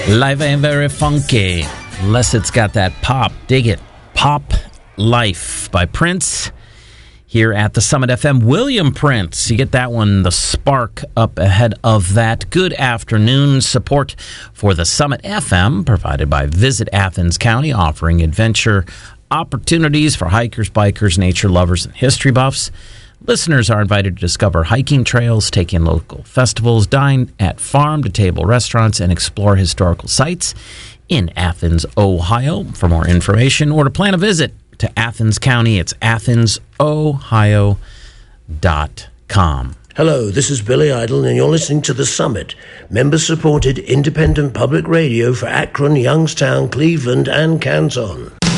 Life ain't very funky unless it's got that pop. Dig it. Pop Life by Prince here at the Summit FM. William Prince, you get that one, the spark up ahead of that. Good afternoon. Support for the Summit FM provided by Visit Athens County, offering adventure opportunities for hikers, bikers, nature lovers, and history buffs. Listeners are invited to discover hiking trails, take in local festivals, dine at farm-to-table restaurants, and explore historical sites in Athens, Ohio. For more information or to plan a visit to Athens County, it's AthensOhio.com. Hello, this is Billy Idle, and you're listening to The Summit, member-supported independent public radio for Akron, Youngstown, Cleveland, and Canton.